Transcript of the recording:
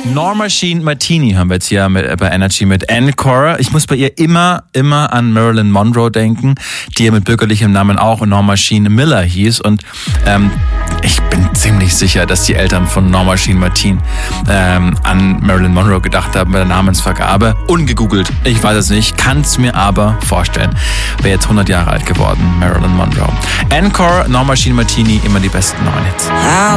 Norma Jean Martini haben wir jetzt hier bei Energy mit Encore. Ich muss bei ihr immer an Marilyn Monroe denken, die ja mit bürgerlichem Namen auch Norma Jean Miller hieß. Und ich bin ziemlich sicher, dass die Eltern von Norma Jean Martini an Marilyn Monroe gedacht haben bei der Namensvergabe. Ungegoogelt, ich weiß es nicht, kann es mir aber vorstellen. Wäre jetzt 100 Jahre alt geworden, Marilyn Monroe. Encore, Norma Jean Martini, immer die besten neuen Hits.